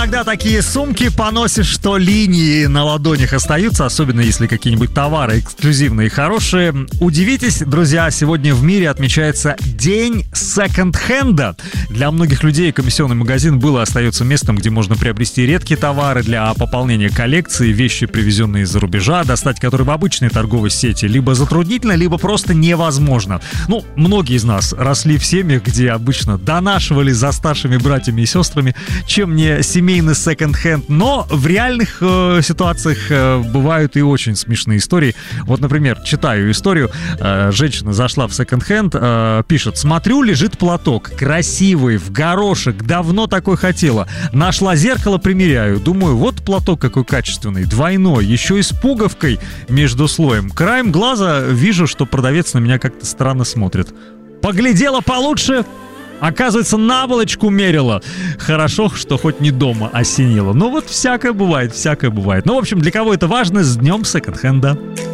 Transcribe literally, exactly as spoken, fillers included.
Когда такие сумки поносишь, что линии на ладонях остаются, особенно если какие-нибудь товары эксклюзивные и хорошие. Удивитесь, друзья, сегодня в мире отмечается День секонд-хенда. Для многих людей комиссионный магазин был и остается местом, где можно приобрести редкие товары для пополнения коллекции, вещи, привезенные из-за рубежа, достать которые в обычной торговой сети либо затруднительно, либо просто невозможно. Ну, многие из нас росли в семьях, где обычно донашивали за старшими братьями и сестрами, чем не семейный секонд-хенд, но в реальных э, ситуациях э, бывают и очень смешные истории. Вот, например, читаю историю. Э, женщина зашла в секонд-хенд, э, пишет: смотрю, лежит платок, красивый, в горошек, давно такой хотела. Нашла зеркало, примеряю, думаю, вот платок какой качественный, двойной, еще и с пуговкой между слоем. Краем глаза вижу, что продавец на меня как-то странно смотрит. Поглядела получше, оказывается, наволочку мерила. Хорошо, что хоть не дома осенило. Ну вот всякое бывает, всякое бывает. Ну, в общем, для кого это важно, с днем секонд-хенда.